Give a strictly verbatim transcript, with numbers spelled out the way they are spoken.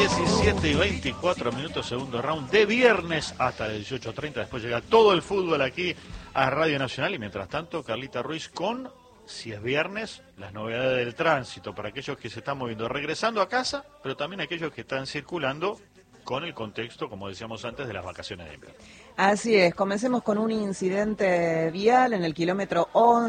diecisiete y veinticuatro minutos, segundo round de viernes hasta las dieciocho treinta. Después llega todo el fútbol aquí a Radio Nacional. Y mientras tanto, Carlita Ruiz con, si es viernes, las novedades del tránsito para aquellos que se están moviendo, regresando a casa, pero también aquellos que están circulando con el contexto, como decíamos antes, de las vacaciones de invierno. Así es, comencemos con un incidente vial en el kilómetro once.